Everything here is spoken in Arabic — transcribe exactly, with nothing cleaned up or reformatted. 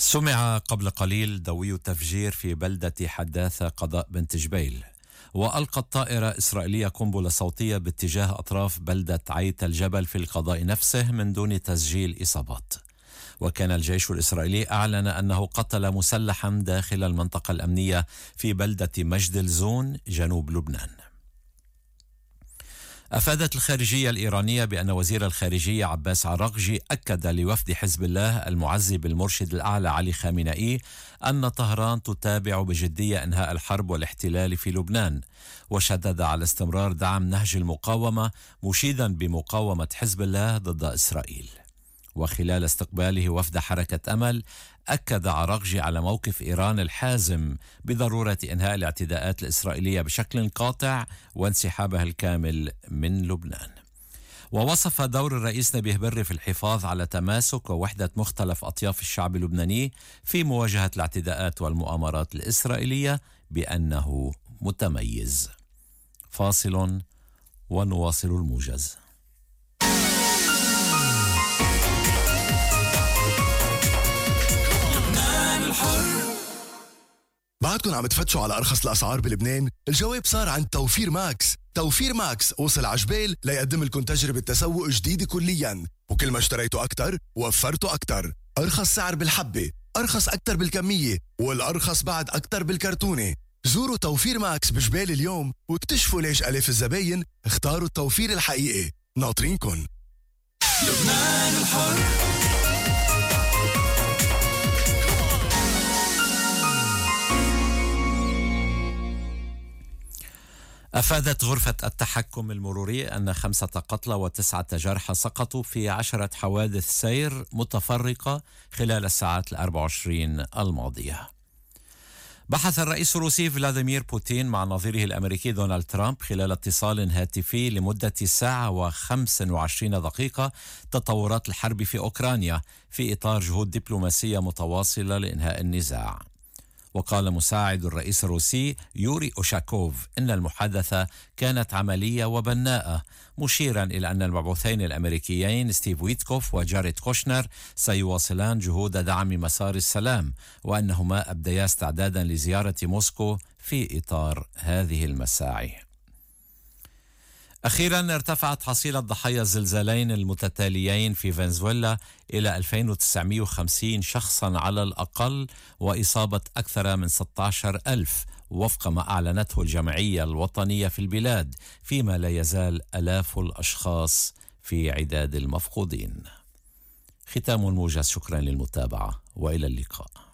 سمع قبل قليل دوي تفجير في بلدة حداثة قضاء بنت جبيل، وألقت طائرة إسرائيلية قنبلة صوتية باتجاه أطراف بلدة عيت الجبل في القضاء نفسه من دون تسجيل إصابات. وكان الجيش الإسرائيلي أعلن أنه قتل مسلحا داخل المنطقة الأمنية في بلدة مجد الزون جنوب لبنان. أفادت الخارجية الإيرانية بأن وزير الخارجية عباس عراقجي أكد لوفد حزب الله المعزي بالمرشد الأعلى علي خامنئي أن طهران تتابع بجدية إنهاء الحرب والاحتلال في لبنان، وشدد على استمرار دعم نهج المقاومة، مشيدا بمقاومة حزب الله ضد إسرائيل. وخلال استقباله وفد حركة أمل، أكد عراقجي على موقف إيران الحازم بضرورة إنهاء الاعتداءات الإسرائيلية بشكل قاطع وانسحابها الكامل من لبنان. ووصف دور الرئيس نبيه بري في الحفاظ على تماسك ووحدة مختلف أطياف الشعب اللبناني في مواجهة الاعتداءات والمؤامرات الإسرائيلية بأنه متميز. فاصل ونواصل الموجز. بعدكم عم تفتشوا على أرخص الأسعار بلبنان؟ الجواب صار عند توفير ماكس. توفير ماكس وصل عجبيل ليقدم لكم تجربة تسوق جديدة كلياً، وكل ما اشتريتوا أكتر وفرتوا أكتر. أرخص سعر بالحبة، أرخص أكتر بالكمية، والأرخص بعد أكتر بالكرتونة. زوروا توفير ماكس بجبيل اليوم واكتشفوا ليش ألاف الزباين اختاروا التوفير الحقيقي. ناطرينكن. لبنان الحر. أفادت غرفة التحكم المروري أن خمسة قتلى وتسعة جرحى سقطوا في عشرة حوادث سير متفرقة خلال الساعات الأربع وعشرين الماضية. بحث الرئيس الروسي فلاديمير بوتين مع نظيره الأمريكي دونالد ترامب خلال اتصال هاتفي لمدة ساعة وخمس وعشرين دقيقة تطورات الحرب في أوكرانيا في إطار جهود دبلوماسية متواصلة لإنهاء النزاع. وقال مساعد الرئيس الروسي يوري أوشاكوف إن المحادثة كانت عملية وبناءة، مشيرا إلى أن المبعوثين الأمريكيين ستيف ويتكوف وجاريد كوشنر سيواصلان جهود دعم مسار السلام، وأنهما أبديا استعدادا لزيارة موسكو في إطار هذه المساعي. أخيرا ارتفعت حصيلة ضحايا الزلزالين المتتاليين في فنزويلا إلى ألفين وتسعمائة وخمسين شخصا على الأقل، وإصابة أكثر من ستة عشر ألف وفق ما أعلنته الجمعية الوطنية في البلاد، فيما لا يزال آلاف الأشخاص في عداد المفقودين. ختام الموجز، شكرا للمتابعة وإلى اللقاء.